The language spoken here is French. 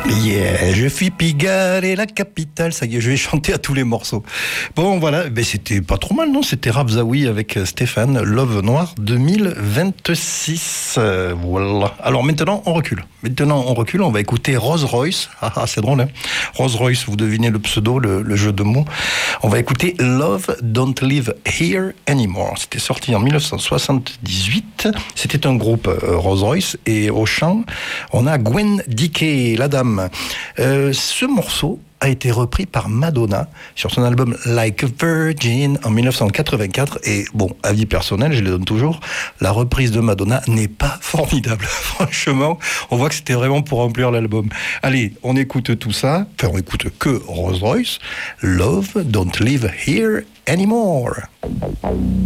Yeah, je suis Pigalle et la capitale. Ça y est, je vais chanter à tous les morceaux. Bon, voilà, c'était pas trop mal, non? C'était Rabzaoui avec Stéphane, Love Noir 2026. Voilà. Alors maintenant, on recule. On va écouter Rose Royce. Ah, c'est drôle, hein? Rose Royce, vous devinez le pseudo, le jeu de mots. On va écouter Love Don't Live Here Anymore. C'était sorti en 1978. C'était un groupe Rose Royce. Et au chant, on a Gwen Dickey, la dame. Ce morceau a été repris par Madonna sur son album Like a Virgin en 1984. Et bon, avis personnel, je le donne toujours, la reprise de Madonna n'est pas formidable. Franchement, on voit que c'était vraiment pour remplir l'album. Allez, on écoute tout ça. Enfin, on écoute que Rolls Royce. Love Don't Live Here Anymore.